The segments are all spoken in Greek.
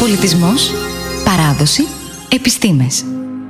Πολιτισμός, παράδοση, επιστήμες.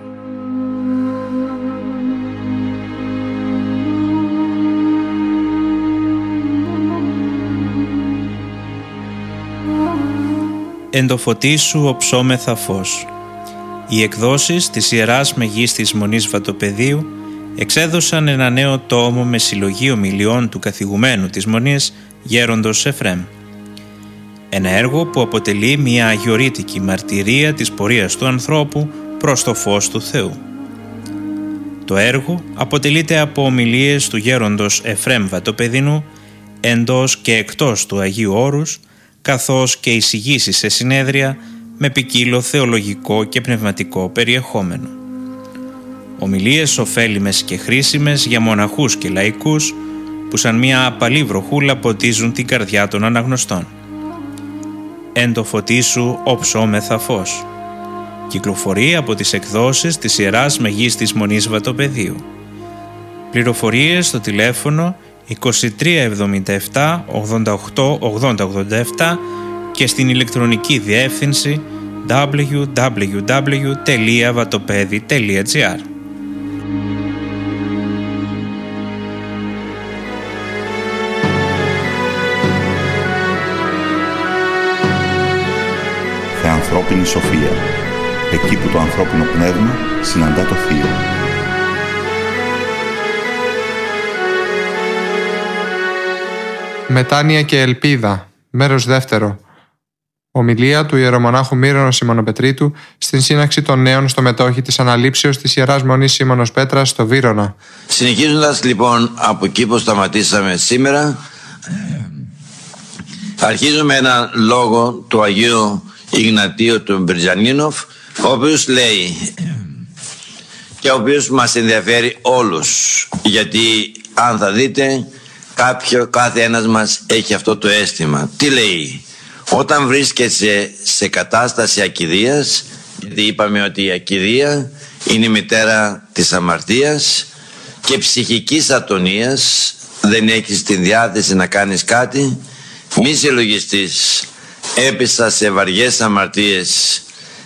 Εν το φωτί σου οψόμεθα φως. Οι εκδόσεις της Ιεράς Μεγίστης Μονής Βατοπεδίου εξέδωσαν ένα νέο τόμο με συλλογή ομιλιών του καθηγουμένου της Μονής, Γέροντος Εφρέμ. Ένα έργο που αποτελεί μια αγιορείτικη μαρτυρία της πορείας του ανθρώπου προς το φως του Θεού. Το έργο αποτελείται από ομιλίες του Γέροντος Εφρέμ Βατοπεδινού εντός και εκτός του Αγίου Όρους, καθώς και εισηγήσεις σε συνέδρια με ποικίλο θεολογικό και πνευματικό περιεχόμενο. Ομιλίες ωφέλιμες και χρήσιμες για μοναχούς και λαϊκούς που σαν μια απαλή βροχούλα ποτίζουν την καρδιά των αναγνωστών. Εν το φωτί σου οψόμεθα φως. Κυκλοφορεί από τις εκδόσεις της Ιεράς Μεγίστης Μονής Βατοπεδίου. Πληροφορίες στο τηλέφωνο 2377 88 80 87 και στην ηλεκτρονική διεύθυνση www.vatopedi.gr. Θεανθρώπινη σοφία, εκεί που το ανθρώπινο πνεύμα συναντά το Θείο. Μετάνοια και ελπίδα, μέρος δεύτερο. Ομιλία του ιερομονάχου Μύρονο Σιμωνοπετρίτου στην σύναξη των νέων στο μετόχι της αναλήψεως της Ιεράς Μονής Σίμωνος Πέτρας στο Βύρωνα. Συνεχίζοντας λοιπόν από εκεί που σταματήσαμε σήμερα, αρχίζουμε ένα λόγο του Αγίου Ιγνατίου του Μπριτζανίνοφ, ο οποίος λέει και ο οποίος μας ενδιαφέρει όλους, γιατί αν θα δείτε κάθε ένας μας έχει αυτό το αίσθημα. Τι λέει? Όταν βρίσκεσαι σε κατάσταση ακηδείας, γιατί είπαμε ότι η ακηδεία είναι η μητέρα της αμαρτίας και ψυχικής ατονίας, δεν έχεις την διάθεση να κάνεις κάτι, μη συλλογιστείς. Έπεσα σε βαριές αμαρτίες,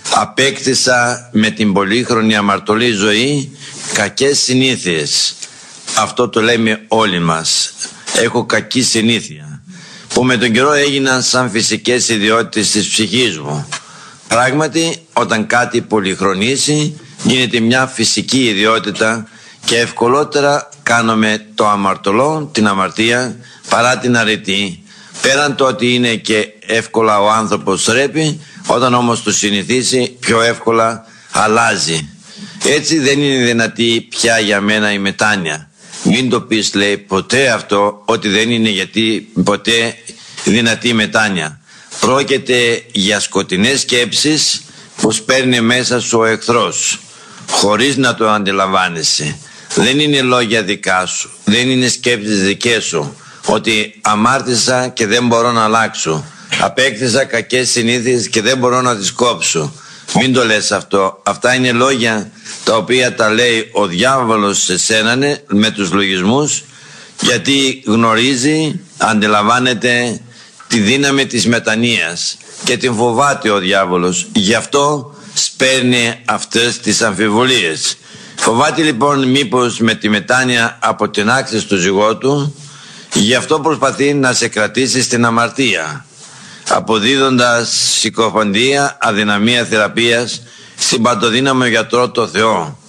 απέκτησα με την πολύχρονη αμαρτωλή ζωή κακές συνήθειες. Αυτό το λέμε όλοι μας. Έχω κακή συνήθεια που με τον καιρό έγιναν σαν φυσικές ιδιότητες της ψυχής μου. Πράγματι, όταν κάτι πολυχρονίσει γίνεται μια φυσική ιδιότητα και ευκολότερα κάνουμε το αμαρτωλό, την αμαρτία, παρά την αρετή. Πέραν το ότι είναι και εύκολα ο άνθρωπος ρέπει, όταν όμως το συνηθίσει πιο εύκολα αλλάζει. Έτσι δεν είναι δυνατή πια για μένα η μετάνοια. Μην το πεις, λέει, ποτέ αυτό, ότι δεν είναι γιατί ποτέ δυνατή μετάνοια. Πρόκειται για σκοτεινές σκέψεις που σπέρνει μέσα σου ο εχθρός, χωρίς να το αντιλαμβάνεσαι. Δεν είναι λόγια δικά σου, δεν είναι σκέψεις δικές σου, ότι αμάρτησα και δεν μπορώ να αλλάξω, απέκτησα κακές συνήθειες και δεν μπορώ να τις κόψω. Μην το λες αυτό. Αυτά είναι λόγια τα οποία τα λέει ο διάβολος σε σένα με τους λογισμούς, γιατί γνωρίζει, αντιλαμβάνεται τη δύναμη της μετανοίας και την φοβάται ο διάβολος. Γι' αυτό σπέρνει αυτές τις αμφιβολίες. Φοβάται λοιπόν μήπως με τη μετάνοια αποτινάξεις το ζυγό του, γι' αυτό προσπαθεί να σε κρατήσει στην αμαρτία, αποδίδοντας συκοφαντία, αδυναμία θεραπείας στην παντοδύναμο γιατρό το Θεό.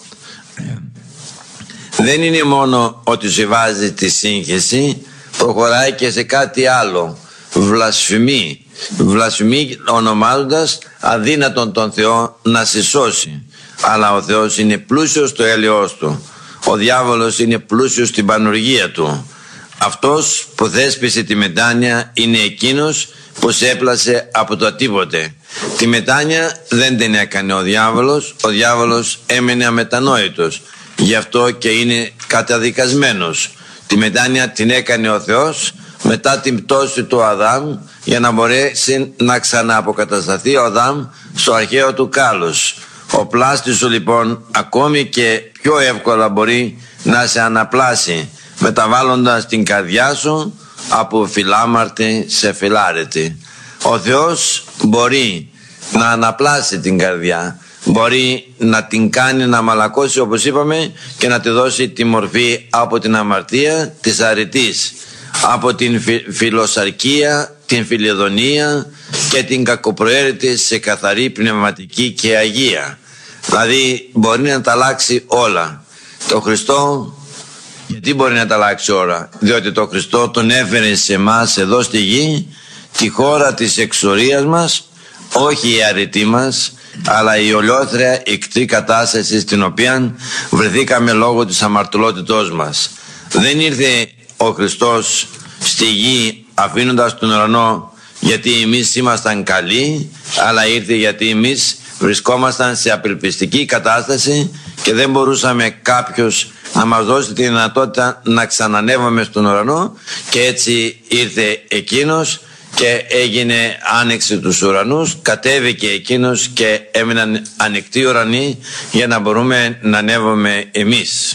Δεν είναι μόνο ότι σου βάζει τη σύγχυση, προχωράει και σε κάτι άλλο. Βλασφημεί ονομάζοντας αδύνατον τον Θεό να σε σώσει. Αλλά ο Θεός είναι πλούσιος στο έλεος του. Ο διάβολος είναι πλούσιος στην πανουργία του. Αυτός που θέσπισε τη μετάνοια είναι εκείνος που σε έπλασε από το τίποτε. Τη μετάνοια δεν την έκανε ο διάβολος έμενε αμετανόητος. Γι' αυτό και είναι καταδικασμένος. Τη μετάνοια την έκανε ο Θεός μετά την πτώση του Αδάμ, για να μπορέσει να ξανααποκατασταθεί ο Αδάμ στο αρχαίο του κάλος. Ο πλάστης σου λοιπόν ακόμη και πιο εύκολα μπορεί να σε αναπλάσει, μεταβάλλοντας την καρδιά σου από φιλάμαρτη σε φιλάρετη. Ο Θεός μπορεί να αναπλάσει την καρδιά. Μπορεί να την κάνει να μαλακώσει, όπως είπαμε, και να τη δώσει τη μορφή από την αμαρτία της αρετής, από την φιλοσαρκία, την φιλιδονία και την κακοπροαίρετη σε καθαρή πνευματική και αγία. Δηλαδή μπορεί να τα αλλάξει όλα. Το Χριστό, γιατί μπορεί να τα αλλάξει όλα? Διότι το Χριστό τον έφερε σε εμάς εδώ στη γη, τη χώρα της εξορίας μας, όχι η αρετή μας, αλλά η ολιόθρια ικτρή κατάσταση στην οποία βρεθήκαμε λόγω της αμαρτωλότητός μας. Δεν ήρθε ο Χριστός στη γη αφήνοντας τον ουρανό γιατί εμείς ήμασταν καλοί, αλλά ήρθε γιατί εμείς βρισκόμασταν σε απελπιστική κατάσταση και δεν μπορούσαμε κάποιος να μας δώσει τη δυνατότητα να ξανανεύουμε στον ουρανό, και έτσι ήρθε εκείνος και έγινε άνοιξη τους ουρανούς, κατέβηκε εκείνος και έμειναν ανοιχτοί ουρανοί για να μπορούμε να ανέβουμε εμείς.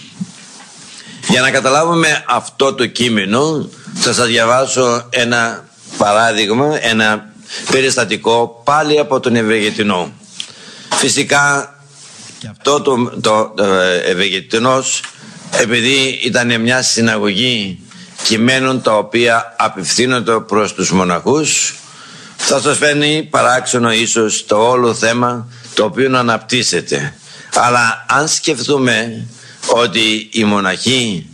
Για να καταλάβουμε αυτό το κείμενο θα σας διαβάσω ένα παράδειγμα, ένα περιστατικό πάλι από τον Ευεργετινό. Φυσικά και αυτό το Ευεργετινός, επειδή ήταν μια συναγωγή κειμένων τα οποία απευθύνονται προς τους μοναχούς, θα σας φαίνει παράξενο ίσως το όλο θέμα το οποίο αναπτύσσεται. Αλλά αν σκεφτούμε ότι η μοναχή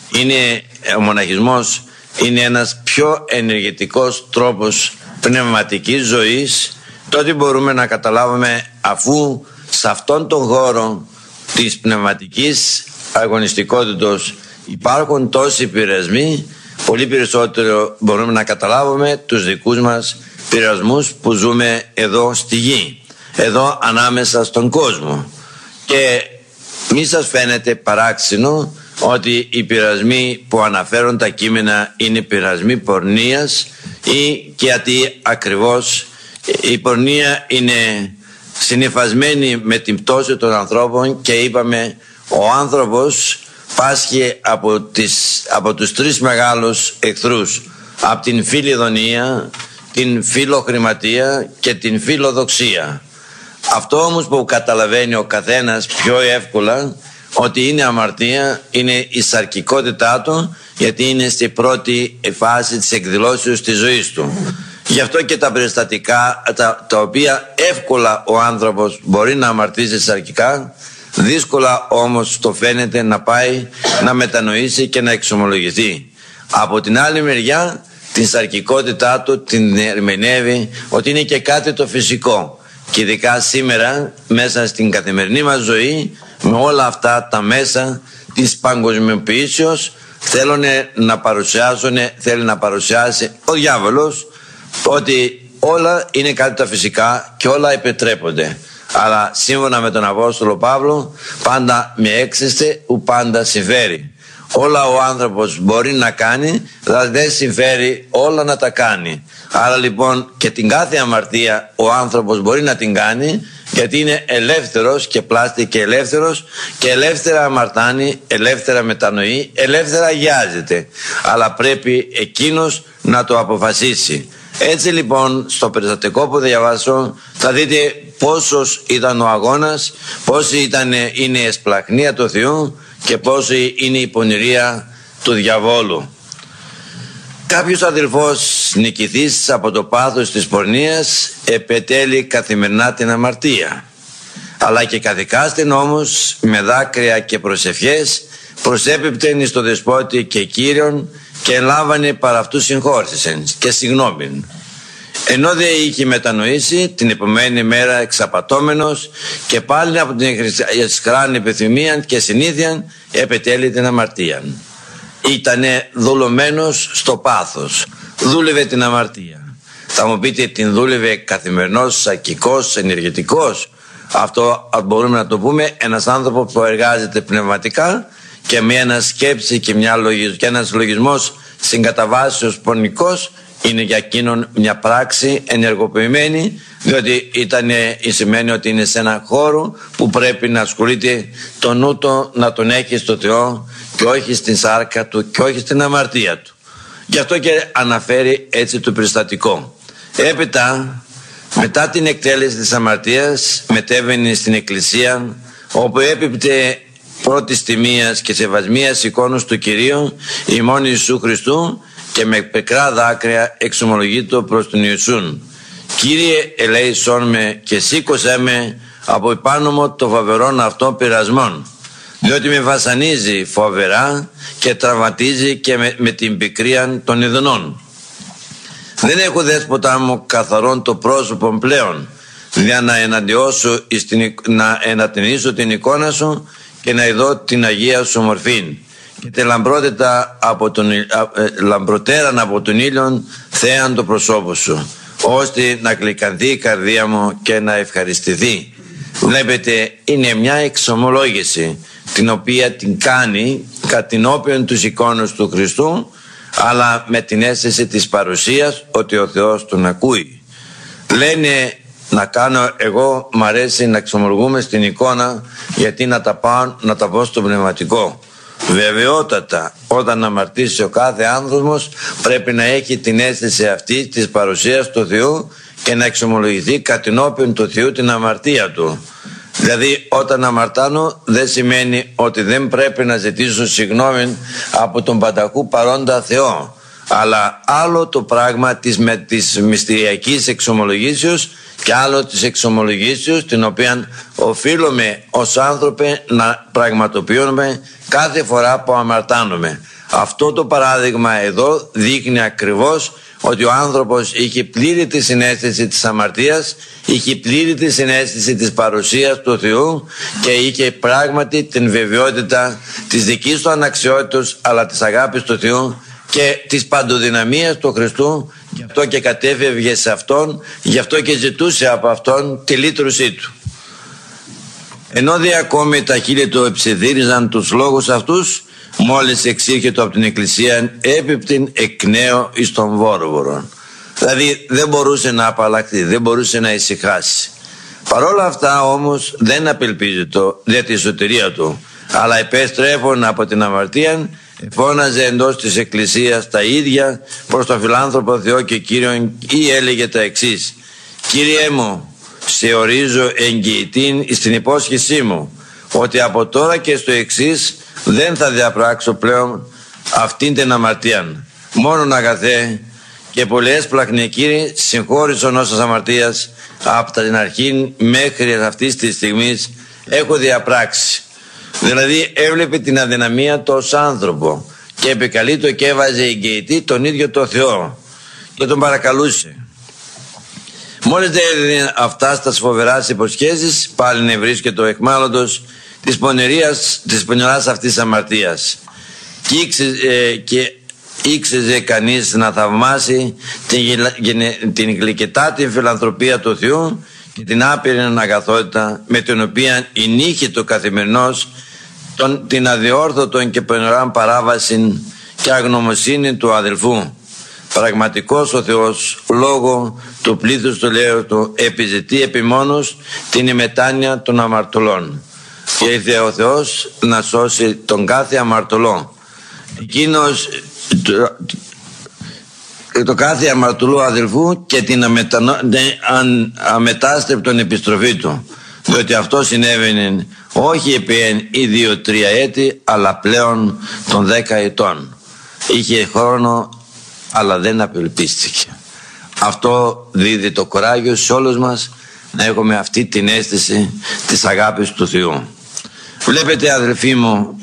ο μοναχισμός είναι ένας πιο ενεργητικός τρόπος πνευματικής ζωής, τότε μπορούμε να καταλάβουμε, αφού σε αυτόν τον χώρο της πνευματικής αγωνιστικότητας υπάρχουν τόσοι πειρασμοί, πολύ περισσότερο μπορούμε να καταλάβουμε τους δικούς μας πειρασμούς που ζούμε εδώ στη γη, εδώ ανάμεσα στον κόσμο. Και μη σας φαίνεται παράξενο ότι οι πειρασμοί που αναφέρουν τα κείμενα είναι πειρασμοί πορνείας, ή και γιατί ακριβώς η πορνεία είναι συνυφασμένη με την πτώση των ανθρώπων, και είπαμε ο άνθρωπος πάσχει από τους τρεις μεγάλους εχθρούς, από την φιλιδονία, την φιλοχρηματία και την φιλοδοξία. Αυτό όμως που καταλαβαίνει ο καθένας πιο εύκολα ότι είναι αμαρτία είναι η σαρκικότητά του, γιατί είναι στη πρώτη φάση της εκδηλώσεως της ζωής του. Γι' αυτό και τα περιστατικά τα οποία εύκολα ο άνθρωπος μπορεί να αμαρτήσει σαρκικά, δύσκολα όμως το φαίνεται να πάει να μετανοήσει και να εξομολογηθεί. Από την άλλη μεριά την σαρκικότητά του την ερμηνεύει ότι είναι και κάτι το φυσικό, και ειδικά σήμερα μέσα στην καθημερινή μας ζωή, με όλα αυτά τα μέσα της παγκοσμιοποιήσεως, θέλει να παρουσιάσει ο διάβολος ότι όλα είναι κάτι τα φυσικά και όλα επιτρέπονται. Αλλά σύμφωνα με τον Απόστολο Παύλο, πάντα με έξεστε ου πάντα συμφέρει. Όλα ο άνθρωπος μπορεί να κάνει, αλλά δεν συμφέρει όλα να τα κάνει. Άρα λοιπόν και την κάθε αμαρτία ο άνθρωπος μπορεί να την κάνει, γιατί είναι ελεύθερος και πλάστηκε ελεύθερος, και ελεύθερα αμαρτάνει, ελεύθερα μετανοεί, ελεύθερα αγιάζεται. Αλλά πρέπει εκείνος να το αποφασίσει. Έτσι λοιπόν στο περιστατικό που διαβάσω θα δείτε πόσος ήταν ο αγώνας, πόση είναι η εσπλαχνία του Θεού και πόση είναι η πονηρία του διαβόλου. Κάποιος αδελφός νικηθής από το πάθος της πορνείας επετέλει καθημερινά την αμαρτία, αλλά και καθηκάστην όμως με δάκρυα και προσευχές προσέπιπτεν εις το Δεσπότη και Κύριον, και ελάβανε παρά αυτού συγχώρησεν και συγγνώμην. Ενώ δε είχε μετανοήσει, την επομένη μέρα εξαπατώμενος και πάλι από την εσχράνη επιθυμία και συνήθεια επετέλει την αμαρτία. Ήτανε δουλωμένος στο πάθος, δούλευε την αμαρτία. Θα μου πείτε, την δούλευε καθημερινός, σακικός, ενεργητικός? Αυτό μπορούμε να το πούμε ένας άνθρωπος που εργάζεται πνευματικά και με ένα σκέψη και ένας λογισμός συγκαταβάσεως πονικός, είναι για εκείνον μια πράξη ενεργοποιημένη, διότι σημαίνει ότι είναι σε ένα χώρο που πρέπει να ασχολείται το νου του, να τον έχει στο Θεό και όχι στην σάρκα του και όχι στην αμαρτία του. Γι' αυτό και αναφέρει έτσι το περιστατικό. Έπειτα Μετά την εκτέλεση της αμαρτίας μετέβαινε στην εκκλησία, όπου έπιπτε πρώτης τιμίας και σεβασμίας εικόνος του Κυρίου ημών Ιησού Χριστού και με πικρά δάκρυα εξομολογείτο προς τον Ιησούν: «Κύριε, ελέησόν με και σήκωσέ με από επάνω μου το φοβερόν αυτό πειρασμόν, διότι με βασανίζει φοβερά και τραυματίζει και με την πικρία των ειδονών. Δεν έχω δέσποτα μου καθαρόν το πρόσωπο πλέον, για να να ενατενίσω την εικόνα σου και να ειδώ την Αγία σου μορφήν και τη λαμπροτέραν από τον ήλιον θέαν το προσώπο σου, ώστε να κλικανθεί η καρδία μου και να ευχαριστηθεί». Βλέπετε, είναι μια εξομολόγηση την οποία την κάνει κατηνόπιον τους εικόνους του Χριστού, αλλά με την αίσθηση της παρουσίας ότι ο Θεός τον ακούει. Λένε να κάνω, εγώ μ' αρέσει να εξομολογούμε στην εικόνα, γιατί να τα πω στο πνευματικό. Βεβαιότατα, όταν αμαρτήσει ο κάθε άνθρωπος πρέπει να έχει την αίσθηση αυτή της παρουσίας του Θεού και να εξομολογηθεί κατηνόπιον του Θεού την αμαρτία του. Δηλαδή, όταν αμαρτάνω δεν σημαίνει ότι δεν πρέπει να ζητήσω συγγνώμη από τον πανταχού παρόντα Θεό, αλλά άλλο το πράγμα της μυστηριακής εξομολογήσεως και άλλο της εξομολογήσεως την οποία οφείλουμε ως άνθρωποι να πραγματοποιούμε κάθε φορά που αμαρτάνουμε. Αυτό το παράδειγμα εδώ δείχνει ακριβώς ότι ο άνθρωπος είχε πλήρη τη συναίσθηση της αμαρτίας, είχε πλήρη τη συναίσθηση της παρουσίας του Θεού και είχε πράγματι την βεβαιότητα της δικής του αναξιότητας, αλλά της αγάπης του Θεού και της παντοδυναμίας του Χριστού. Γι' αυτό και κατέφευγε σε Αυτόν, γι' αυτό και ζητούσε από Αυτόν τη λύτρωσή του. Ενώ δε ακόμη τα χείλη του εψιθύριζαν τους λόγους αυτούς, μόλις εξήρχεται από την εκκλησία έπιπτην εκ νέου εις τον βόροβορο. Δηλαδή δεν μπορούσε να απαλλαχθεί, δεν μπορούσε να ησυχάσει. Παρόλα αυτά όμως δεν απελπίζεται για τη σωτηρία του, αλλά επέστρεφον από την αμαρτία φώναζε εντός της εκκλησίας τα ίδια προς τον φιλάνθρωπο Θεό και Κύριον, ή έλεγε τα εξής: «Κύριέ μου, σε ορίζω εγγυητήν στην υπόσχεσή μου ότι από τώρα και στο εξής δεν θα διαπράξω πλέον αυτήν την αμαρτία. Μόνον αγαθέ και πολλές πλαχνέ Κύριε, συγχώρησον όσας αμαρτίας από την αρχή μέχρι αυτής της στιγμής έχω διαπράξει». Δηλαδή έβλεπε την αδυναμία του ως άνθρωπο και επικαλείτο και έβαζε εγγυητή τον ίδιο το Θεό και τον παρακαλούσε. Μόλις δεν έδινε αυτά στα φοβεράς υποσχέσεις, πάλι βρίσκεται ο εχμάλωτος της πονηράς αυτής αμαρτίας και ήξεζε κανείς να θαυμάσει την γλυκετάτη φιλανθρωπία του Θεού και την άπειρη αγαθότητα με την οποία ενήχε το καθημερινός την αδιόρθωτον και πονηράν παράβαση και αγνωμοσύνη του αδελφού. Πραγματικός ο Θεός λόγω του πλήθους του λέου του επιζητεί επιμόνως την ημετάνοια των αμαρτωλών και ήρθε ο Θεός να σώσει τον κάθε αμαρτωλό. Εκείνος το κάθε αμαρτωλό αδελφού και την αμετάστρεπτον επιστροφή του, διότι αυτό συνέβαινε όχι επί 1 2 3 έτη, αλλά πλέον των 10 ετών. Είχε χρόνο αλλά δεν απελπίστηκε. Αυτό δίδει το κουράγιο σε όλους μας να έχουμε αυτή την αίσθηση της αγάπης του Θεού. Βλέπετε αδελφοί μου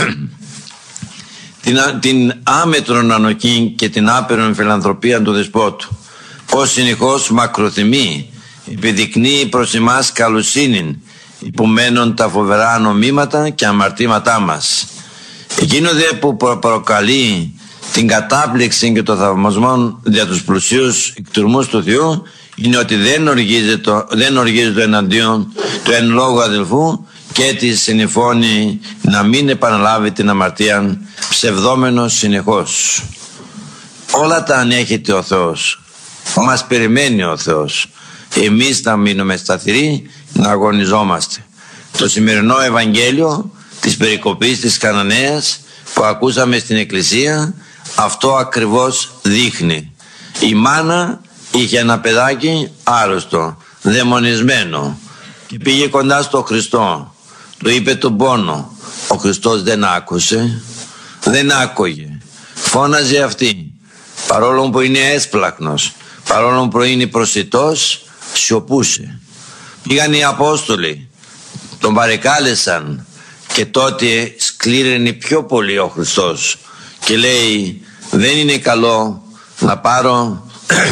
την άμετρον ανοχή και την άπειρον φιλανθρωπία του Δεσπότου, πως συνεχώς μακροθυμεί, επιδεικνύει προς εμάς καλοσύνην, υπομένων τα φοβερά νομίματα και αμαρτήματά μας. Εκείνο δε που προκαλεί την κατάπληξη και το θαυμασμό για τους πλουσίους εκτουρμούς του Θεού είναι ότι δεν οργίζεται εναντίον του εν λόγω αδελφού και τη συνηφώνει να μην επαναλάβει την αμαρτία, ψευδόμενος συνεχώς. Όλα τα ανέχεται ο Θεός, μας περιμένει ο Θεός. Εμείς να μείνουμε σταθεροί, να αγωνιζόμαστε. Το σημερινό Ευαγγέλιο της περικοπής της Καναναίας που ακούσαμε στην Εκκλησία, αυτό ακριβώς δείχνει. Η μάνα είχε ένα παιδάκι άρρωστο, δαιμονισμένο, και πήγε κοντά στο Χριστό, του είπε τον πόνο. Ο Χριστός δεν άκουσε, δεν άκουγε, φώναζε αυτή, παρόλο που είναι έσπλαχνος, παρόλο που είναι προσιτός, σιωπούσε. Πήγαν οι Απόστολοι, τον παρεκάλεσαν, και τότε σκλήραινε πιο πολύ ο Χριστός και λέει, δεν είναι καλό να πάρω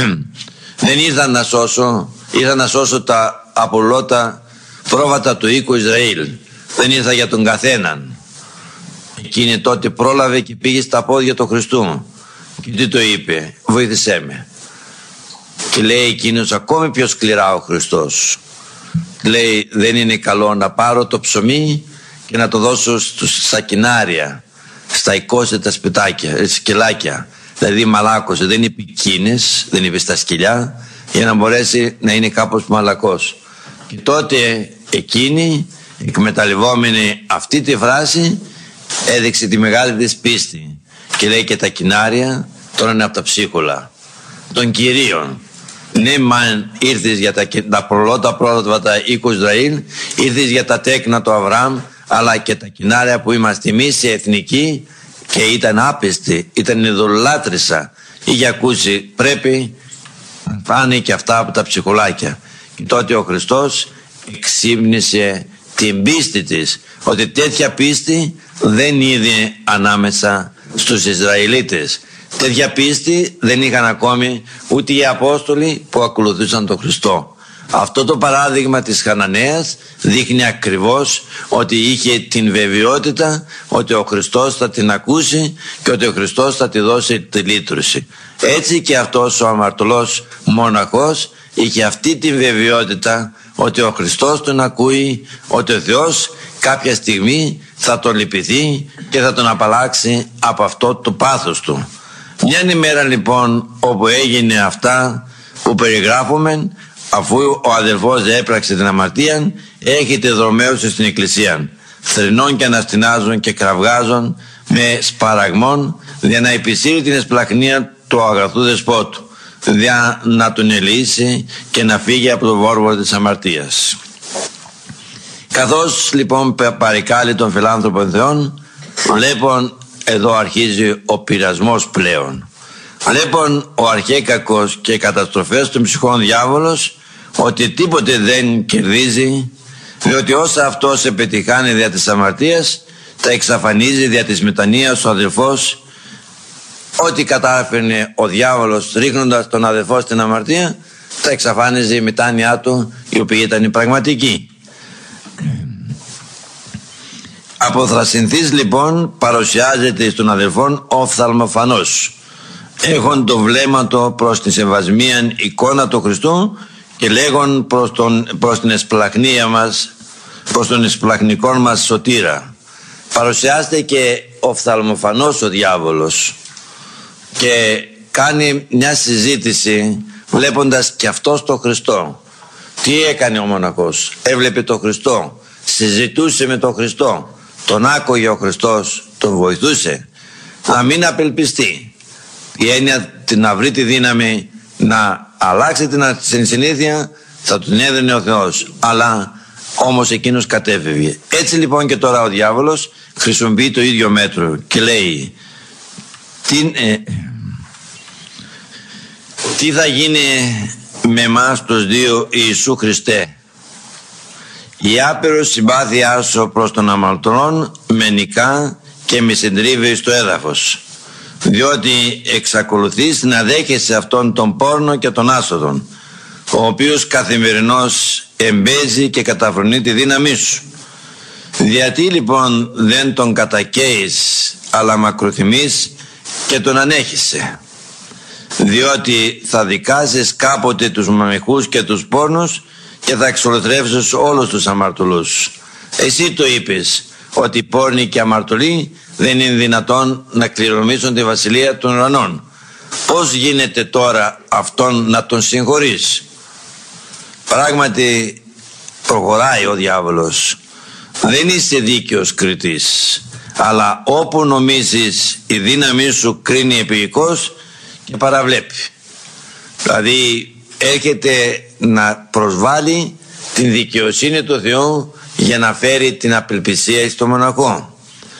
δεν ήρθα να σώσω, ήρθα να σώσω τα απολώτα πρόβατα του οίκου Ισραήλ, δεν ήρθα για τον καθέναν. Εκείνη τότε πρόλαβε και πήγε στα πόδια του Χριστού και τι το είπε, βοήθησέ με. Και λέει εκείνος ακόμη πιο σκληρά ο Χριστός, λέει, δεν είναι καλό να πάρω το ψωμί και να το δώσω στα κοινάρια, στα 20 τα σπιτάκια, σκυλάκια. Δηλαδή μαλάκωσε, δεν είπε κίνες, δεν είπε στα σκυλιά, για να μπορέσει να είναι κάπως μαλακός. Και τότε εκείνη, εκμεταλλευόμενη αυτή τη φράση, έδειξε τη μεγάλη της πίστη και λέει, και τα κοινάρια τώρα είναι από τα ψίχουλα των Κυρίων. Ναι, μαν ήρθες για τα προλώτα πρόβατα οίκου Ισραήλ, ήρθες για τα τέκνα του Αβραάμ, αλλά και τα κοινάρια που είμαστε εμείς σε εθνική, και ήταν άπιστη, ήταν ειδωλάτρησα, είχε ακούσει, πρέπει να φάνε και αυτά από τα ψυχουλάκια. Και τότε ο Χριστός εξύπνησε την πίστη της, ότι τέτοια πίστη δεν είδε ανάμεσα στους Ισραηλίτες. Τέτοια πίστη δεν είχαν ακόμη ούτε οι Απόστολοι που ακολουθούσαν τον Χριστό. Αυτό το παράδειγμα της Χαναναίας δείχνει ακριβώς ότι είχε την βεβαιότητα ότι ο Χριστός θα την ακούσει και ότι ο Χριστός θα τη δώσει τη λύτρωση. Έτσι και αυτός ο αμαρτωλός μοναχός είχε αυτή την βεβαιότητα ότι ο Χριστός τον ακούει, ότι ο Θεός κάποια στιγμή θα τον λυπηθεί και θα τον απαλλάξει από αυτό το πάθος του. Μια ημέρα λοιπόν όπου έγινε αυτά που περιγράφουμε, αφού ο αδελφός έπραξε την αμαρτία, έρχεται δρομέως στην εκκλησία, θρηνών και αναστηνάζουν και κραυγάζουν με σπαραγμών, για να επισύρει την εσπλαχνία του αγαθού δεσπότου, για να τον ελεήσει και να φύγει από το βόρβορο της αμαρτίας. Καθώς λοιπόν παρεκάλει των φιλάνθρωπων θεών, βλέπουν εδώ αρχίζει ο πειρασμός πλέον. Βλέπουν ο αρχαίκακος και οι καταστροφές των ψυχών διάβολος ότι τίποτε δεν κερδίζει, διότι όσα αυτός επιτυχάνει δια της αμαρτίας, τα εξαφανίζει δια της μετανοίας ο αδελφός. Ό,τι κατάφερνε ο διάβολος ρίχνοντας τον αδελφό στην αμαρτία, τα εξαφάνιζε η μετάνοιά του, η οποία ήταν η πραγματική. Αποθρασινθής λοιπόν παρουσιάζεται στον αδελφόν οφθαλμοφανός, έχον το βλέμμα του προς τη σεβασμίαν εικόνα του Χριστού και λέγον προς την εσπλαχνία μας, προς τον εσπλαχνικό μας σωτήρα. Παρουσιάζεται και οφθαλμοφανός ο διάβολος και κάνει μια συζήτηση βλέποντας και αυτός τον Χριστό. Τι έκανε ο μοναχός? Έβλεπε τον Χριστό, συζητούσε με τον Χριστό, τον άκουγε ο Χριστός, τον βοηθούσε. Να μην απελπιστεί, η έννοια να βρει τη δύναμη να αλλάξει την συνήθεια, θα τον έδινε ο Θεός, αλλά όμως εκείνος κατέφευγε. Έτσι λοιπόν και τώρα ο διάβολος χρησιμοποιεί το ίδιο μέτρο και λέει τι θα γίνει με εμάς τους δύο, Ιησού Χριστέ? Η άπειρος συμπάθειά σου προς τον αμαρτωλόν με νικά και με συντρίβει στο έδαφος, διότι εξακολουθείς να δέχεσαι αυτόν τον πόρνο και τον άσοδον, ο οποίος καθημερινώς εμπέζει και καταφρονεί τη δύναμή σου. Γιατί λοιπόν δεν τον κατακαίεις, αλλά μακροθυμείς και τον ανέχεσαι? Διότι θα δικάσεις κάποτε τους μαμιχούς και τους πόρνους και θα εξολοθρεύσεις όλους τους αμαρτωλούς. Εσύ το είπες ότι οι πόρνοι και αμαρτωλοί δεν είναι δυνατόν να κληρονομήσουν τη βασιλεία των ουρανών. Πώς γίνεται τώρα αυτόν να τον συγχωρείς? Πράγματι προχωράει ο διάβολος. Δεν είσαι δίκαιος κριτής, αλλά όπου νομίζεις η δύναμή σου κρίνει επίοικος και παραβλέπει. Δηλαδή έρχεται να προσβάλλει την δικαιοσύνη του Θεού για να φέρει την απελπισία στο μοναχό.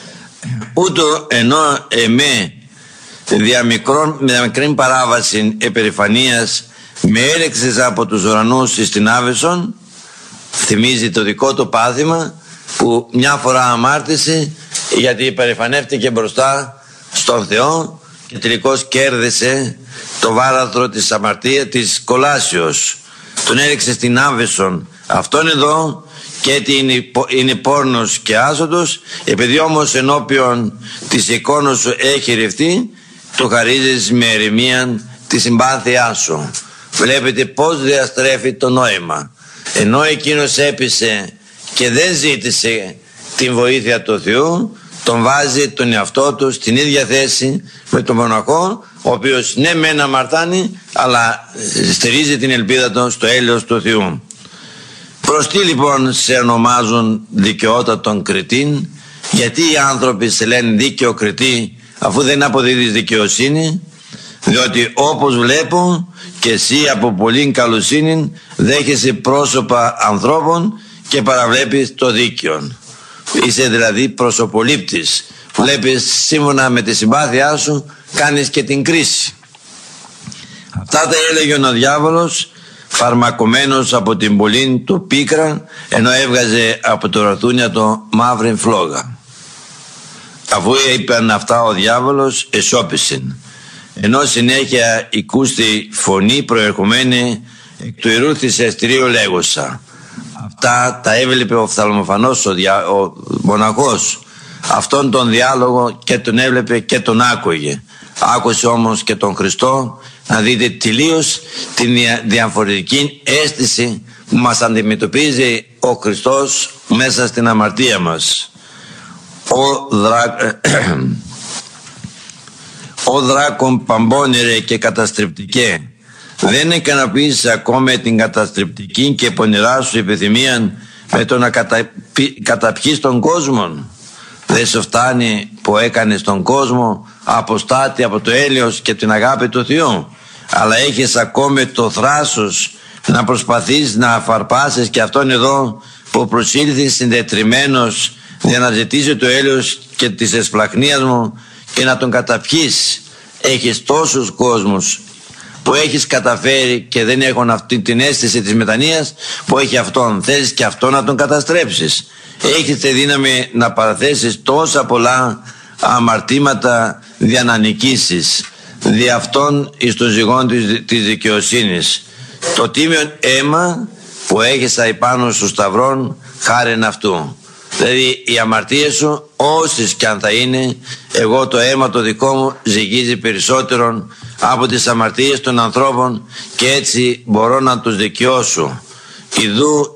Ούτω ενώ εμέ με μικρή παράβαση επερηφανίας με έλεξες από τους ουρανούς στην Άβεσον, θυμίζει το δικό του πάθημα που μια φορά αμάρτησε γιατί υπερηφανεύτηκε μπροστά στον Θεό και τελικώς κέρδισε το βάραθρο της αμαρτίας της κολάσεως. Τον έλεξε στην Άβεσον. Αυτόν εδώ και έτσι είναι πόρνος και άσωτος, επειδή όμως ενώπιον της εικόνος σου έχει ρευτεί, το χαρίζεις με ερημία τη συμπάθειά σου. Βλέπετε πως διαστρέφει το νόημα. Ενώ εκείνος έπεισε και δεν ζήτησε την βοήθεια του Θεού, τον βάζει τον εαυτό του στην ίδια θέση με τον μοναχό, ο οποίος ναι μεν αμαρτάνει, αλλά στηρίζει την ελπίδα του στο έλεος του Θεού. Προς τι λοιπόν σε ονομάζουν δικαιότατον κριτήν? Γιατί οι άνθρωποι σε λένε δίκαιο κριτή αφού δεν αποδίδεις δικαιοσύνη? Διότι όπως βλέπω και εσύ από πολύ καλοσύνη δέχεσαι πρόσωπα ανθρώπων και παραβλέπεις το δίκαιο. Είσαι δηλαδή προσωπολήπτης. Βλέπεις σύμφωνα με τη συμπάθειά σου, κάνεις και την κρίση. Αυτά τα έλεγε ο διάβολος, φαρμακωμένος από την πολύ του πίκρα, ενώ έβγαζε από το ρατούνια το μαύρη φλόγα. Αφού είπαν αυτά ο διάβολος εσώπησε, ενώ συνέχεια οικούστη φωνή προερχομένη εκ του ιερού θυσιαστηρίου λέγουσα. Αυτά τα έβλεπε ο οφθαλμοφανός ο μοναχός. Αυτόν τον διάλογο και τον έβλεπε και τον άκουγε. Άκουσε όμως και τον Χριστό. Να δείτε τελείως την διαφορετική αίσθηση που μας αντιμετωπίζει ο Χριστός μέσα στην αμαρτία μας. Ο δράκον παμπώνερε και καταστρεπτικέ. Δεν ικανοποίησε ακόμα την καταστρεπτική και πονηρά σου επιθυμία με το να καταπιείς τον κόσμο? Δεν σου φτάνει που έκανες τον κόσμο αποστάτη από το έλεος και την αγάπη του Θεού, αλλά έχεις ακόμα το θράσος να προσπαθείς να αφαρπάσεις και αυτόν εδώ που προσήλθε συντετριμμένος για να ζητήσει το έλεος και της εσπλαχνίας μου και να τον καταπιείς. Έχεις τόσους κόσμους που έχεις καταφέρει και δεν έχουν αυτή την αίσθηση της μετανοίας που έχει αυτόν. Θέλεις και αυτόν να τον καταστρέψεις. Έχεις τη δύναμη να παραθέσεις τόσα πολλά αμαρτήματα για να νικήσεις δι' αυτόν εις το ζυγόν της δικαιοσύνης. Το τίμιον αίμα που έχεις απάνω στο σταυρόν χάριν αυτού. Δηλαδή οι αμαρτίες σου όσες κι αν θα είναι, εγώ το αίμα το δικό μου ζυγίζει περισσότερον από τις αμαρτίες των ανθρώπων και έτσι μπορώ να τους δικαιώσω. Ιδού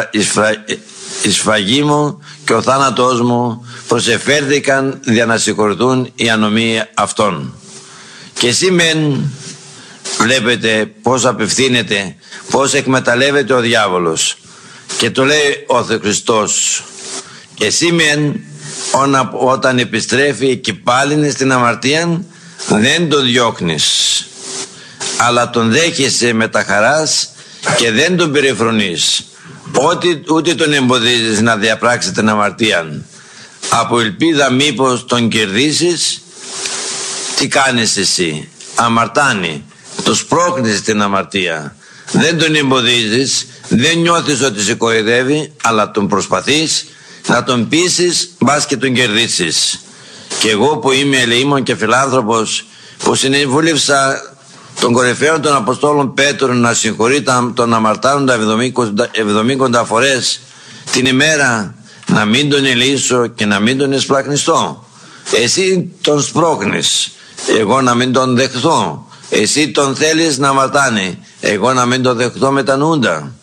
η σφαγή μου και ο θάνατός μου προσεφέρθηκαν για να συγχωρηθούν οι ανομοί αυτών. Και εσύ μεν βλέπετε πως απευθύνεται, πως εκμεταλλεύεται ο διάβολος και το λέει ο Χριστός. Και εσύ μεν όταν επιστρέφει και πάλι στην αμαρτία δεν τον διώχνεις, αλλά τον δέχεσαι με τα χαράς και δεν τον περιφρονείς, ούτε τον εμποδίζεις να διαπράξει την αμαρτία. Από ελπίδα μήπως τον κερδίσεις, τι κάνεις εσύ? Αμαρτάνει, το σπρώχνεις την αμαρτία. Δεν τον εμποδίζεις, δεν νιώθεις ότι σε κοροϊδεύει, αλλά τον προσπαθείς να τον πείσεις, μπας και τον κερδίσεις. Και εγώ που είμαι ελεήμων και φιλάνθρωπος, που συνεβούλευσα τον κορυφαίο των Αποστόλων Πέτρου να συγχωρεί τον αμαρτάνοντα 70 φορές την ημέρα, να μην τον ελεήσω και να μην τον εσπλαχνιστώ. Εσύ τον σπρώχνεις, εγώ να μην τον δεχθώ. Εσύ τον θέλεις να αμαρτάνει, εγώ να μην τον δεχθώ μετανοούντα.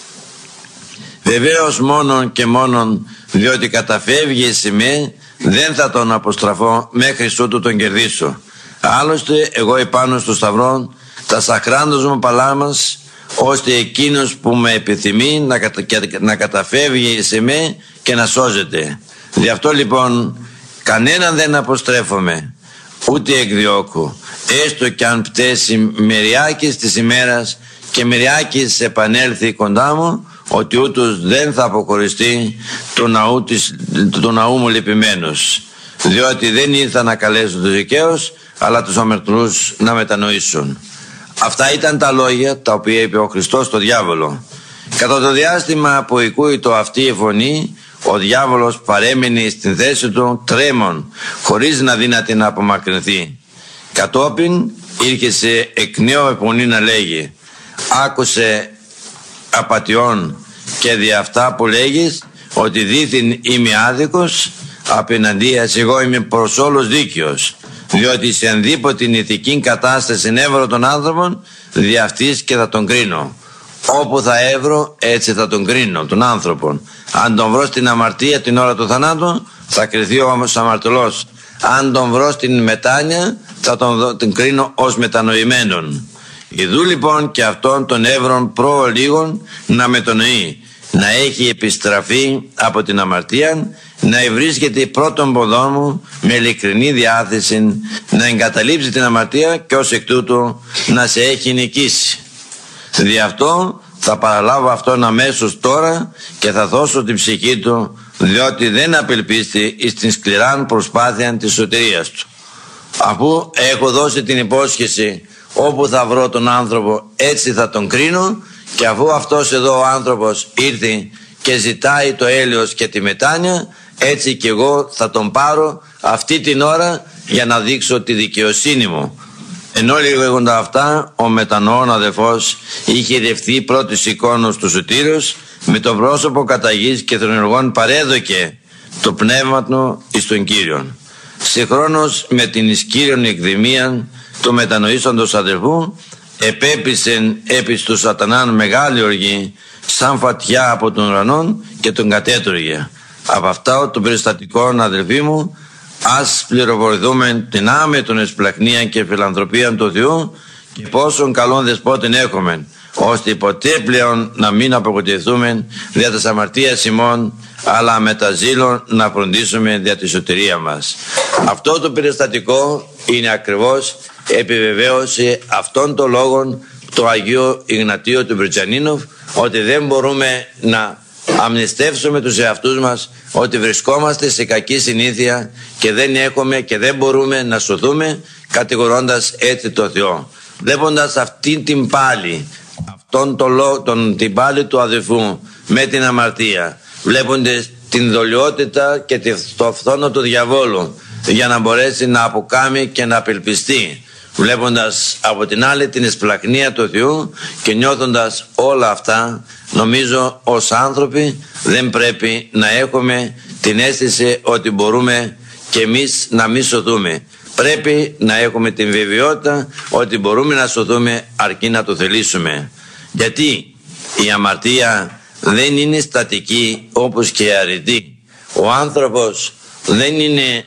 Βεβαίως μόνον και μόνον διότι καταφεύγει σε με, δεν θα τον αποστραφώ μέχρι ότου τον κερδίσω. Άλλωστε εγώ επάνω στο σταυρό τα σαχράντος μου παλάμας, ώστε εκείνος που με επιθυμεί να καταφεύγει σε με και να σώζεται. Γι' αυτό λοιπόν κανέναν δεν αποστρέφομαι, ούτε εκδιώκω. έστω κι αν πτέσει μεριάκης της ημέρας και μεριάκης επανέλθει κοντά μου, ότι ούτως δεν θα αποχωριστεί του ναού μου λυπημένος, διότι δεν ήρθα να καλέσω τους δικαίους, αλλά τους αμαρτωλούς να μετανοήσουν. Αυτά ήταν τα λόγια τα οποία είπε ο Χριστός στο διάβολο. Κατά το διάστημα που ακούει το αυτή η φωνή, ο διάβολος παρέμεινε στην θέση του τρέμον, χωρίς να δύναται να απομακρυνθεί. Κατόπιν ήρχεσε εκ νέου επωνή να λέγει: άκουσε απατιών και δι' αυτά που λέγεις, ότι δήθην είμαι άδικος, απέναντίας εγώ είμαι προς όλους δίκαιος, διότι σε ενδήποτε ηθική κατάσταση έβρω τον άνθρωπον, δι' αυτής και θα τον κρίνω. Όπου θα έβρω, έτσι θα τον κρίνω τον άνθρωπον. Αν τον βρω στην αμαρτία την ώρα του θανάτου, θα κριθεί όμως αμαρτωλός. Αν τον βρω στην μετάνοια, θα τον κρίνω ως μετανοημένον. Ιδού λοιπόν και αυτόν τον έβρον προ λίγων να μετανοεί, να έχει επιστραφεί από την αμαρτία, να ευρίσκεται πρώτον ποδόν μου με ειλικρινή διάθεση, να εγκαταλείψει την αμαρτία και ως εκ τούτου να σε έχει νικήσει. Δι' αυτό θα παραλάβω αυτόν αμέσως τώρα και θα δώσω την ψυχή του, διότι δεν απελπίστη εις την σκληράν προσπάθεια της σωτηρίας του. Αφού έχω δώσει την υπόσχεση, όπου θα βρω τον άνθρωπο έτσι θα τον κρίνω, και αφού αυτός εδώ ο άνθρωπος ήρθε και ζητάει το έλεος και τη μετάνοια, έτσι και εγώ θα τον πάρω αυτή την ώρα για να δείξω τη δικαιοσύνη μου. Ενώ λέγοντα αυτά, ο μετανοών αδελφός είχε δευθεί πρώτης εικόνος του Σωτήρος, με το πρόσωπο κατά γης και των εργών παρέδοκε το πνεύμα του εις τον Κύριον. Συγχρόνως με την εις Κύριον εκδημίαν του μετανοήσαντος αδελφού, επέπεισεν επί του σατανάν μεγάλη οργή, σαν φωτιά από τον ουρανόν, και τον κατέτρωγε. Από αυτά των περιστατικών, αδελφοί μου, ας πληροφορηθούμε την άμετον εσπλαχνία και φιλανθρωπία του Θεού, και πόσον καλόν δεσπότην έχουμε, ώστε ποτέ πλέον να μην απογοητευτούμε δια της αμαρτίας ημών, αλλά με τα ζήλων να φροντίσουμε δια τη σωτηρία μας. Αυτό το περιστατικό είναι ακριβώς επιβεβαίωση αυτών των λόγων του Αγίου Ιγνατίου του Βρυτζανίνοφ, ότι δεν μπορούμε να αμνηστεύσουμε τους εαυτούς μας, ότι βρισκόμαστε σε κακή συνήθεια και δεν έχουμε και δεν μπορούμε να σωθούμε, κατηγορώντας έτσι το Θεό. Βλέποντας αυτήν την πάλη, την πάλη του αδελφού με την αμαρτία, βλέποντας την δολιότητα και το φθόνο του διαβόλου, για να μπορέσει να αποκάμει και να απελπιστεί, βλέποντας από την άλλη την εσπλαχνία του Θεού και νιώθοντας όλα αυτά, νομίζω ως άνθρωποι δεν πρέπει να έχουμε την αίσθηση ότι μπορούμε και εμείς να μη σωθούμε. Πρέπει να έχουμε την βεβαιότητα ότι μπορούμε να σωθούμε αρκεί να το θελήσουμε. Γιατί η αμαρτία δεν είναι στατική όπως και η αρετή. Ο άνθρωπος δεν είναι,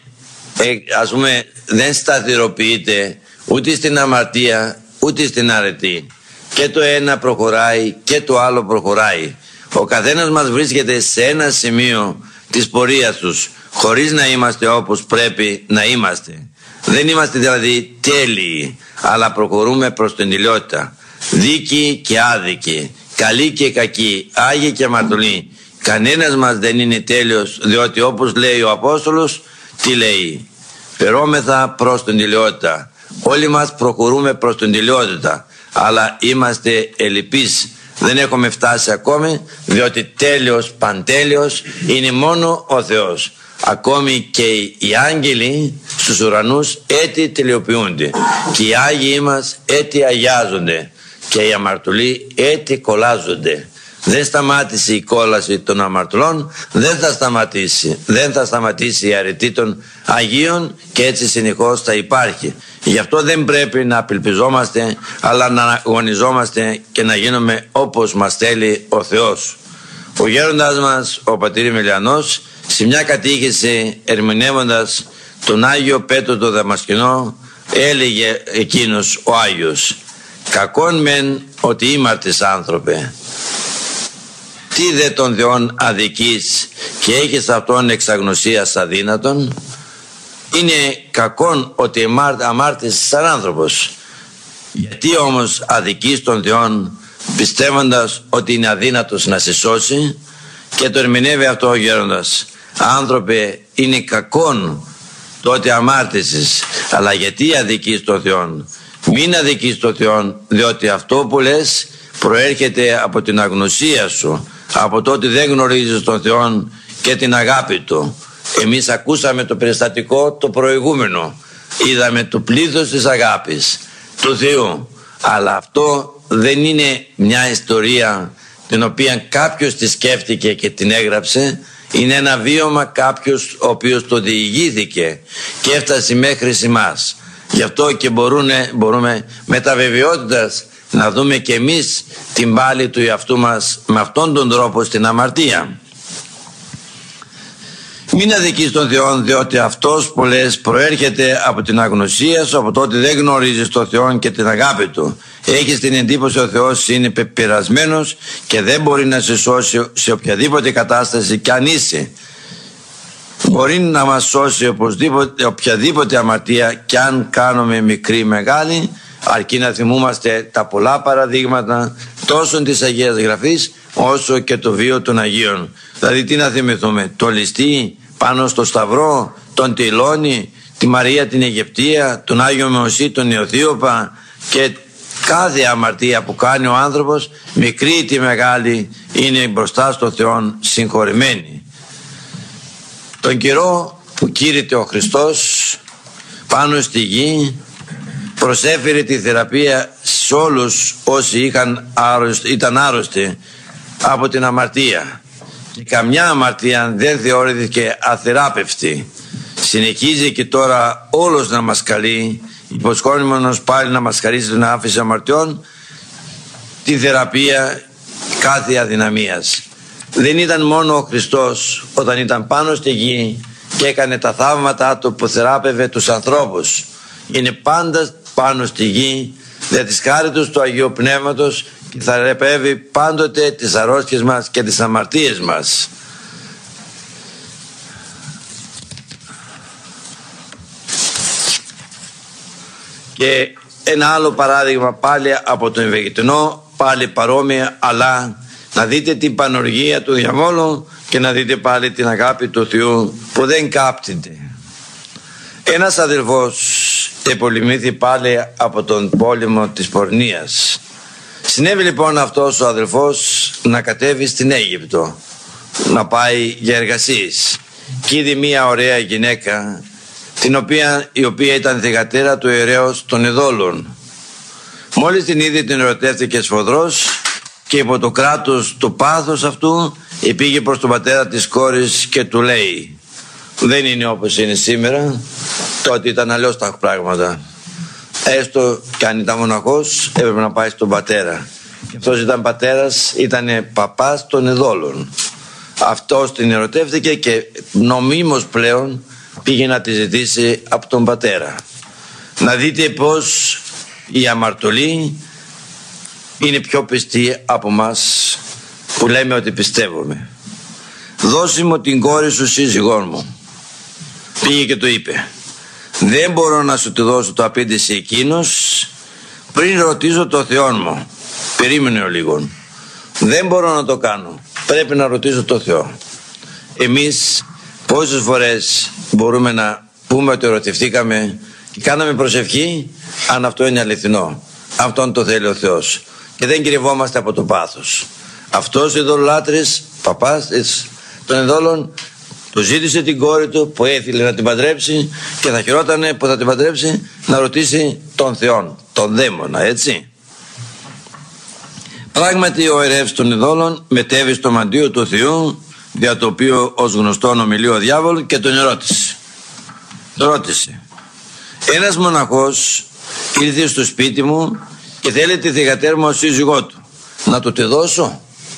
δεν σταθεροποιείται ούτε στην αμαρτία ούτε στην αρετή. Και το ένα προχωράει και το άλλο προχωράει. Ο καθένας μας βρίσκεται σε ένα σημείο της πορείας τους, χωρίς να είμαστε όπως πρέπει να είμαστε. Δεν είμαστε δηλαδή τέλειοι, αλλά προχωρούμε προς την τελειότητα. Δίκοι και άδικοι, καλοί και κακοί, άγιοι και αμαρτωλοί. Κανένας μας δεν είναι τέλειος, διότι όπως λέει ο Απόστολος, τι λέει? Φερόμεθα προς την τελειότητα. Όλοι μας προχωρούμε προς την τελειότητα, αλλά είμαστε ελλειπείς. Δεν έχουμε φτάσει ακόμη, διότι τέλειος, παντέλειος είναι μόνο ο Θεός. Ακόμη και οι άγγελοι στους ουρανούς έτσι τελειοποιούνται, και οι Άγιοι μας έτσι αγιάζονται, και οι αμαρτωλοί έτσι κολλάζονται. Δεν σταμάτησε η κόλαση των αμαρτωλών, δεν θα σταματήσει η αρετή των Αγίων, και έτσι συνεχώς θα υπάρχει. Γι' αυτό δεν πρέπει να απελπιζόμαστε, αλλά να αγωνιζόμαστε και να γίνουμε όπως μας θέλει ο Θεός. Ο γέροντας μας, ο πατήρ Εμιλιανός, σε μια κατήχηση ερμηνεύοντας τον Άγιο Πέτρο το Δαμασκηνό, έλεγε εκείνος ο Άγιος: «Κακόν μεν ότι ήμαρτες άνθρωπε, τι δε των Θεών αδικείς και έχεις αυτόν εξαγνωσίας αδύνατον? Είναι κακόν ότι αμάρτησες σαν άνθρωπος. Γιατί όμως αδικείς τον Θεόν πιστεύοντας ότι είναι αδύνατος να σε σώσει? Και το ερμηνεύει αυτό ο γέροντας: άνθρωπε, είναι κακόν το ότι αμάρτησες, αλλά γιατί αδικείς τον Θεόν? Μην αδικείς τον Θεόν, διότι αυτό που λες προέρχεται από την αγνωσία σου, από το ότι δεν γνωρίζεις τον Θεόν και την αγάπη Του. Εμείς ακούσαμε το περιστατικό το προηγούμενο, είδαμε το πλήθος της αγάπης του Θεού, αλλά αυτό δεν είναι μια ιστορία την οποία κάποιος τη σκέφτηκε και την έγραψε. Είναι ένα βίωμα κάποιος ο οποίος το διηγήθηκε και έφτασε μέχρι εμάς. Γι' αυτό και μπορούμε με τα βεβαιότητας να δούμε και εμείς την πάλη του εαυτού μας με αυτόν τον τρόπο στην αμαρτία. Μην αδικείς τον Θεό, διότι αυτός που λες προέρχεται από την αγνωσία σου, από το ότι δεν γνωρίζεις τον Θεό και την αγάπη Του. Έχεις την εντύπωση ο Θεός είναι πεπειρασμένος και δεν μπορεί να σε σώσει σε οποιαδήποτε κατάσταση κι αν είσαι. Μπορεί να μας σώσει οποιαδήποτε αμαρτία κι αν κάνουμε μικρή ή μεγάλη, αρκεί να θυμούμαστε τα πολλά παραδείγματα τόσο της Αγίας Γραφής όσο και το βίο των Αγίων. Δηλαδή τι να θυμηθούμε? Το ληστή πάνω στο σταυρό, τον Τιλώνη, τη Μαρία την Αιγυπτία, τον Άγιο Μωυσή, τον Ιωθίωπα, και κάθε αμαρτία που κάνει ο άνθρωπος, μικρή ή τη μεγάλη, είναι μπροστά στο Θεό συγχωρημένη. Τον καιρό που κήρυτε ο Χριστός πάνω στη γη, προσέφερε τη θεραπεία σε όλους όσοι ήταν άρρωστοι από την αμαρτία, και καμιά αμαρτία δεν θεωρήθηκε αθεράπευτη. Συνεχίζει και τώρα όλος να μας καλεί, υποσχόμενος πάλι να μας χαρίσει την άφεση αμαρτιών, τη θεραπεία κάθε αδυναμίας. Δεν ήταν μόνο ο Χριστός όταν ήταν πάνω στη γη και έκανε τα θαύματα Του που θεράπευε τους ανθρώπους. Είναι πάντα πάνω στη γη δια της χάριτος του Αγίου Πνεύματος και θα θεραπεύει πάντοτε τις αρρώστιες μας και τις αμαρτίες μας. Και ένα άλλο παράδειγμα πάλι από τον Ευαγγελισμό, πάλι παρόμοια, αλλά να δείτε την πανοργία του διαβόλου και να δείτε πάλι την αγάπη του Θεού που δεν κάπτεται. Ένας αδελφός επολυμήθη πάλι από τον πόλεμο της πορνείας. Συνέβη λοιπόν αυτός ο αδελφός να κατέβει στην Αίγυπτο, να πάει για εργασίες, και είδε μια ωραία γυναίκα, η οποία ήταν θυγατέρα του ιερέως των ειδόλων. Μόλις την είδε, την ερωτεύτηκε σφοδρός και υπό το κράτος του πάθους αυτού πήγε προς τον πατέρα της κόρης και του λέει: δεν είναι όπως είναι σήμερα, τότε ήταν αλλιώς τα πράγματα. Έστω και αν ήταν μοναχός, έπρεπε να πάει στον πατέρα. Και αυτός ήταν πατέρας, ήταν παπάς των ειδόλων. Αυτός την ερωτεύτηκε και νομίμως πλέον πήγε να τη ζητήσει από τον πατέρα. Να δείτε πως η αμαρτωλή είναι πιο πιστή από μας που λέμε ότι πιστεύουμε. Δώσε μου την κόρη σου, σύζυγόν μου. Πήγε και το είπε: δεν μπορώ να σου τη δώσω, το απήντησε εκείνος, πριν ρωτήσω το Θεό μου. Περίμενε ο λίγο. Δεν μπορώ να το κάνω, πρέπει να ρωτήσω το Θεό. Εμείς πόσες φορές μπορούμε να πούμε ότι ερωτευτήκαμε και κάναμε προσευχή, αν αυτό είναι αληθινό, αυτόν το θέλει ο Θεός, και δεν κρυβόμαστε από το πάθος. Αυτός ο ειδωλολάτρης, παπάς των ειδόλων, του ζήτησε την κόρη του που έθελε να την παντρέψει, και θα χαιρότανε που θα την παντρέψει να ρωτήσει τον Θεό, τον δαίμονα, έτσι. Πράγματι ο ιερεύς των ειδόλων μετέβη στο μαντίο του Θεού, δια το οποίο ως γνωστόν ομιλεί ο διάβολος, και τον ρώτησε: ένας μοναχός ήρθε στο σπίτι μου και θέλει τη θυγατέρα μου ως σύζυγό του, να του τη δώσω?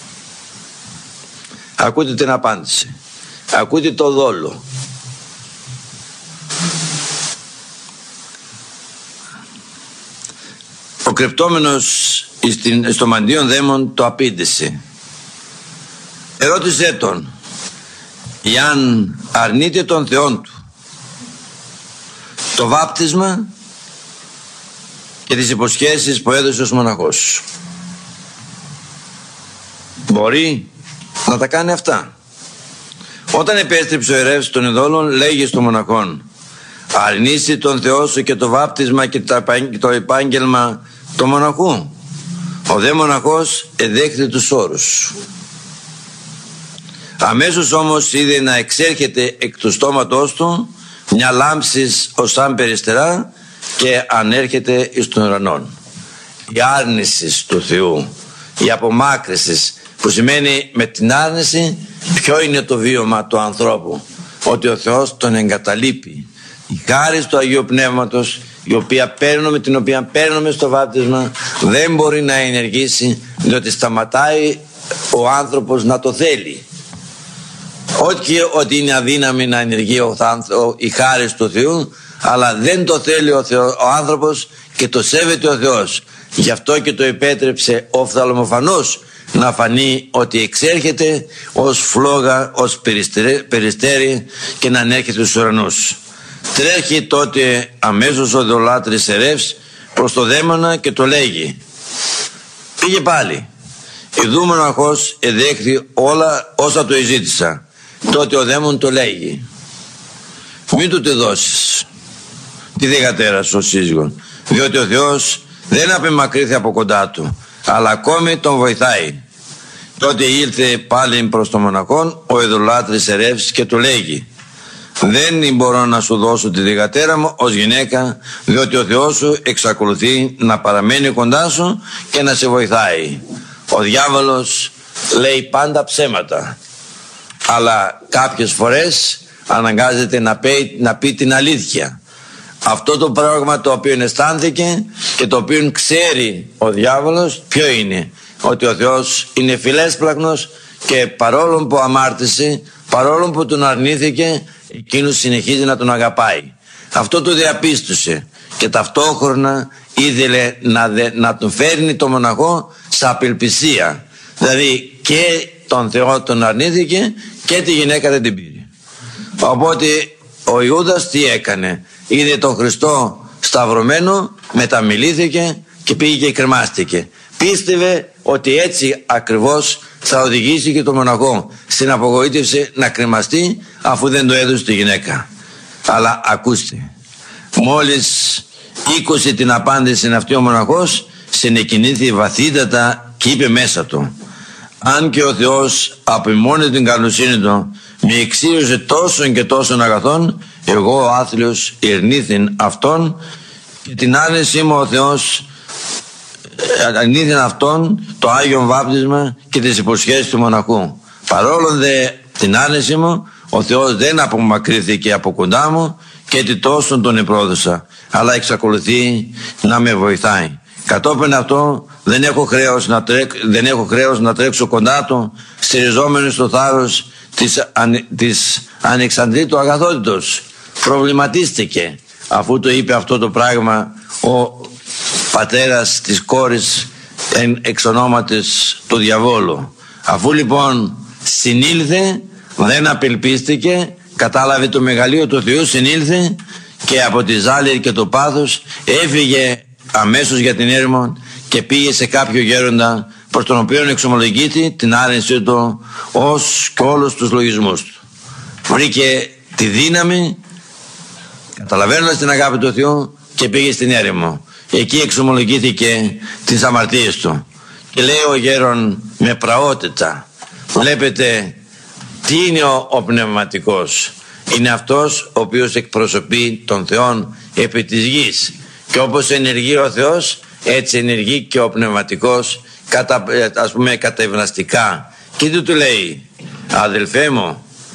Ακούτε την απάντηση, ακούτε το δόλο. Ο κρεπτόμενος στο μαντίον δαίμον το απήντησε. Ερώτησέ τον: εάν αρνείται τον Θεόν του το βάπτισμα και τις υποσχέσεις που έδωσε ως μοναχός. Μπορεί να τα κάνει αυτά. Όταν επέστρεψε ο ιερεύς των ειδόλων, λέγει στον μοναχόν: αρνήσει τον Θεό σου και το βάπτισμα και το επάγγελμα του μοναχού. Ο δε μοναχός εδέχθη τους όρους. Αμέσως όμως είδε να εξέρχεται εκ του στόματός του μια λάμψης ως σαν περιστερά και ανέρχεται εις τον ουρανόν. Η άρνηση του Θεού, η απομάκρυση, που σημαίνει με την άρνηση ποιο είναι το βίωμα του ανθρώπου, ότι ο Θεός τον εγκαταλείπει. Η χάρη του Αγίου Πνεύματος, την οποία παίρνουμε στο βάπτισμα, δεν μπορεί να ενεργήσει, διότι σταματάει ο άνθρωπος να το θέλει. Όχι ότι είναι αδύναμη να ενεργεί η χάρη του Θεού, αλλά δεν το θέλει ο άνθρωπος και το σέβεται ο Θεός. Γι' αυτό και το επέτρεψε οφθαλμοφανώς να φανεί ότι εξέρχεται ως φλόγα, ως περιστέρι και να ανέρχεται στους ουρανούς. Τρέχει τότε αμέσως ο ειδωλάτρης ιερεύς προς το δαίμονα και το λέγει: πήγε πάλι. Ιδού μοναχός εδέχθη όλα όσα του εζήτησα. Τότε ο δαίμον το λέγει: μην του τη δώσεις τη δεκατέρα σου σύζυγον, διότι ο Θεός δεν απεμακρύθη από κοντά του, αλλά ακόμη τον βοηθάει. Τότε ήλθε πάλι προς τον μοναχόν ο ειδωλάτρης ιερεύς και του λέγει: δεν μπορώ να σου δώσω τη δεκατέρα μου ως γυναίκα, διότι ο Θεός σου εξακολουθεί να παραμένει κοντά σου και να σε βοηθάει. Ο διάβολος λέει πάντα ψέματα, αλλά κάποιες φορές αναγκάζεται να πει την αλήθεια. Αυτό το πράγμα το οποίο αισθάνθηκε και το οποίο ξέρει ο διάβολος ποιο είναι? Ότι ο Θεός είναι φιλέσπλαχνος και παρόλο που αμάρτησε, παρόλο που τον αρνήθηκε, εκείνος συνεχίζει να τον αγαπάει. Αυτό το διαπίστωσε και ταυτόχρονα ήθελε να τον φέρνει το μοναχό σε απελπισία. Δηλαδή και τον Θεό τον αρνήθηκε και τη γυναίκα δεν την πήρε. Οπότε ο Ιούδας τι έκανε? Είδε τον Χριστό σταυρωμένο, μεταμιλήθηκε και πήγε και κρεμάστηκε. Πίστευε ότι έτσι ακριβώς θα οδηγήσει και τον μοναχό στην απογοήτευση να κρεμαστεί, αφού δεν το έδωσε τη γυναίκα. Αλλά ακούστε, μόλις 20 την απάντηση αυτή ο μοναχός, συνεκινήθη βαθύτατα και είπε μέσα του: αν και ο Θεός από μόνη την καλοσύνη του με εξίωσε τόσων και τόσων αγαθών, εγώ ο άθλιος ερνήθην αυτόν και την άρνησή μου ο Θεός αρνήθην αυτόν το Άγιον Βάπτισμα και τις υποσχέσεις του μοναχού. Παρόλο δε την άρνησή μου, ο Θεός δεν απομακρύθηκε από κοντά μου και τι τόσον τον επρόδωσα, αλλά εξακολουθεί να με βοηθάει. Κατόπιν αυτό δεν έχω χρέος να τρέξω κοντά του, στηριζόμενος στο θάρρος της ανεξαντλήτου αγαθότητος. Προβληματίστηκε αφού το είπε αυτό το πράγμα ο πατέρας της κόρης εξ ονόματος του διαβόλου. Αφού λοιπόν συνήλθε, δεν απελπίστηκε, κατάλαβε το μεγαλείο του Θεού, συνήλθε και από τη ζάλη και το πάθος έφυγε αμέσως για την έρημο και πήγε σε κάποιο γέροντα, προς τον οποίο εξομολογείται την άρνησή του ως και όλους τους λογισμούς του. Βρήκε τη δύναμη, καταλαβαίνοντας την αγάπη του Θεού, και πήγε στην έρημο. Εκεί εξομολογήθηκε τις αμαρτίες του και λέει ο γέρον με πραότητα: βλέπετε τι είναι ο πνευματικός? Είναι αυτός ο οποίος εκπροσωπεί τον Θεόν επί της γης, και όπως ενεργεί ο Θεός, έτσι ενεργεί και ο πνευματικός κατευναστικά. Και του λέει: αδελφέ μου,